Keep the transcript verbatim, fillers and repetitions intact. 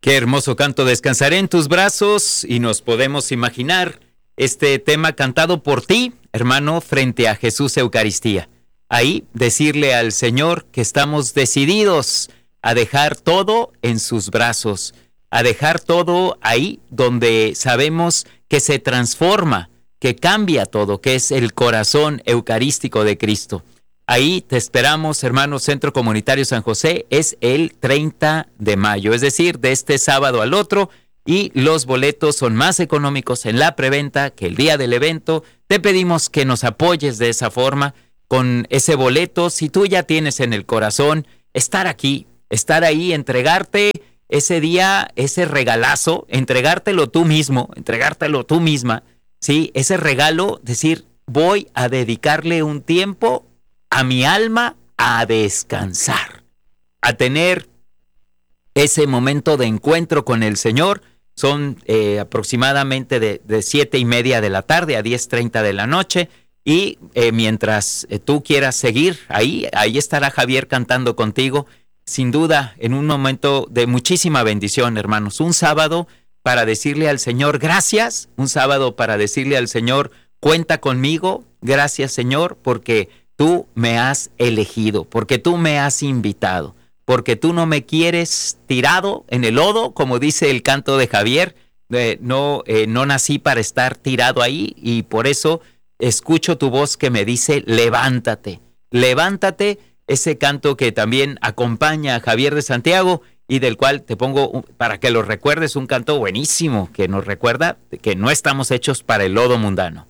Qué hermoso canto, Descansaré en tus brazos, y nos podemos imaginar este tema cantado por ti, hermano, frente a Jesús Eucaristía. Ahí decirle al Señor que estamos decididos a dejar todo en sus brazos, a dejar todo ahí donde sabemos que se transforma, que cambia todo, que es el corazón eucarístico de Cristo. Ahí te esperamos, hermano. Centro Comunitario San José, es el treinta de mayo, es decir, de este sábado al otro, y los boletos son más económicos en la preventa que el día del evento. Te pedimos que nos apoyes de esa forma, con ese boleto. Si tú ya tienes en el corazón estar aquí, estar ahí, entregarte ese día, ese regalazo, entregártelo tú mismo, entregártelo tú misma, ¿sí? Ese regalo, decir, voy a dedicarle un tiempo a mi alma a descansar, a tener ese momento de encuentro con el Señor. Son eh, aproximadamente de, de siete y media de la tarde a diez treinta de la noche, y eh, mientras eh, tú quieras seguir ahí, ahí estará Javier cantando contigo, sin duda en un momento de muchísima bendición, hermanos. Un sábado para decirle al Señor gracias, un sábado para decirle al Señor, cuenta conmigo, gracias Señor, porque tú me has elegido, porque tú me has invitado, porque tú no me quieres tirado en el lodo, como dice el canto de Javier. Eh, no, eh, no nací para estar tirado ahí, y por eso escucho tu voz que me dice, levántate, levántate, ese canto que también acompaña a Javier de Santiago, y del cual te pongo, para que lo recuerdes, un canto buenísimo que nos recuerda que no estamos hechos para el lodo mundano.